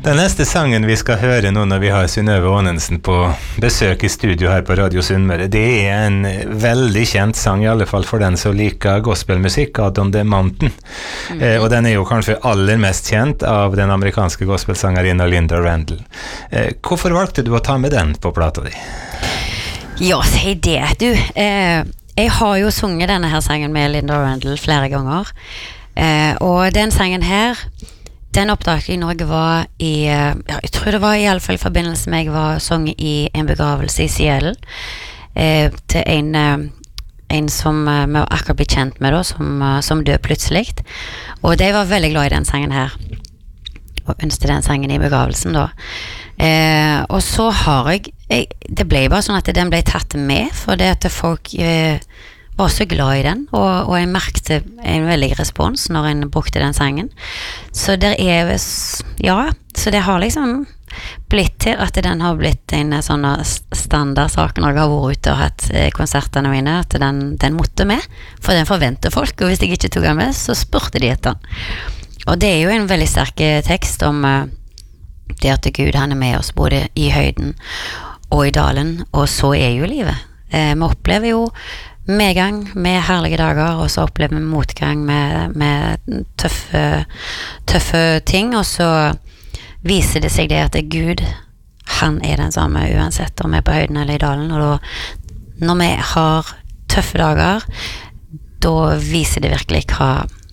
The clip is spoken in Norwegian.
Den neste sangen vi skal høre nå når vi har Synnøve Aanensen på besøk i studio her på Radio Sunnmøre, det en veldig kjent sang, i alle fall for den som liker gospelmusikk, God on the Mountain. Og den jo kanskje aller mest kjent av den amerikanske gospelsangerinnen Linda Randall. Hvorfor valgte du å ta med den på plata di? Ja, si det. Du, jeg har jo sunget denne her sangen med Linda Randall flere ganger. Og den sangen her, den oppdaget jeg når jeg var i, jeg tror det var i alle fall i forbindelse med jeg var sang i en begravelse i Seattle, til en som vi var akkurat blitt kjent med da, som døde plutselig. Og de var veldig glad i den sangen her, og ønsket den sangen i begravelsen da. Og så har det ble bare sånn at den ble tatt med, for det at folk var så glad i den, og jeg merkte en veldig respons når jeg brukte den sangen. Så det så det har liksom blitt til at den har blitt en sånn standardsak når jeg har vært ute og hatt konsertene mine, at den måtte med, for den forventer folk, og hvis jeg ikke tok den med, så spurte de etter den. Og det jo en veldig sterk tekst om det at Gud han med oss både i høyden og i dalen, og så jo livet. Vi opplever jo medgang med herlige dager, og så opplever vi motgang med tøffe ting, og så viser det seg det at Gud, han den samme uansett om vi på høyden eller i dalen, og da, når vi har tøffe dager, da viser det virkelig hva